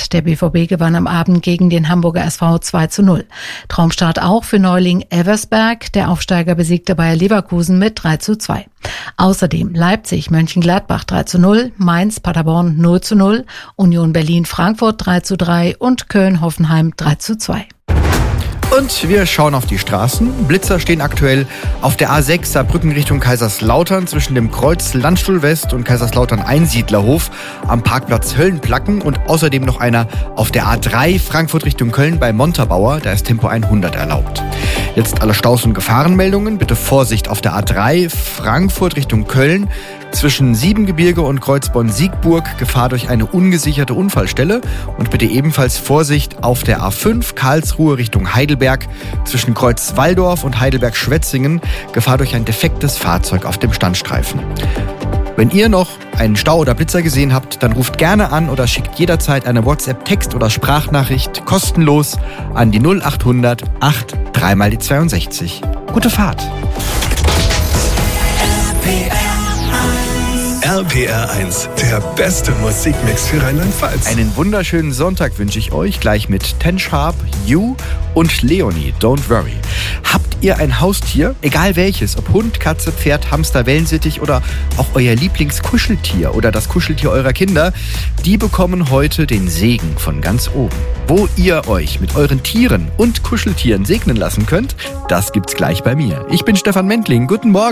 Stuttgart. Der BVB gewann am Abend gegen den Hamburger SV 2:0. Traumstart auch für Neuling Eversberg. Der Aufsteiger besiegte Bayer Leverkusen mit 3:2. Außerdem Leipzig Mönchengladbach 3:0, Mainz Paderborn 0:0, Union Berlin Frankfurt 3:3 und Köln Hoffenheim 3:2. Und wir schauen auf die Straßen. Blitzer stehen aktuell auf der A6 Saarbrücken Richtung Kaiserslautern zwischen dem Kreuz Landstuhl West und Kaiserslautern Einsiedlerhof am Parkplatz Höllenplacken und außerdem noch einer auf der A3 Frankfurt Richtung Köln bei Montabaur. Da ist Tempo 100 erlaubt. Jetzt alle Staus- und Gefahrenmeldungen. Bitte Vorsicht auf der A3 Frankfurt Richtung Köln. Zwischen Siebengebirge und Kreuzborn-Siegburg Gefahr durch eine ungesicherte Unfallstelle und bitte ebenfalls Vorsicht auf der A5 Karlsruhe Richtung Heidelberg zwischen Kreuz Walldorf und Heidelberg-Schwetzingen Gefahr durch ein defektes Fahrzeug auf dem Standstreifen. Wenn ihr noch einen Stau oder Blitzer gesehen habt, dann ruft gerne an oder schickt jederzeit eine WhatsApp-Text- oder Sprachnachricht kostenlos an die 0800 8 3 mal die 62. Gute Fahrt! RPR 1, der beste Musikmix für Rheinland-Pfalz. Einen wunderschönen Sonntag wünsche ich euch, gleich mit Ten Sharp, You und Leonie, Don't Worry. Habt ihr ein Haustier, egal welches, ob Hund, Katze, Pferd, Hamster, Wellensittich oder auch euer Lieblingskuscheltier oder das Kuscheltier eurer Kinder, die bekommen heute den Segen von ganz oben. Wo ihr euch mit euren Tieren und Kuscheltieren segnen lassen könnt, das gibt's gleich bei mir. Ich bin Stefan Mentling, guten Morgen.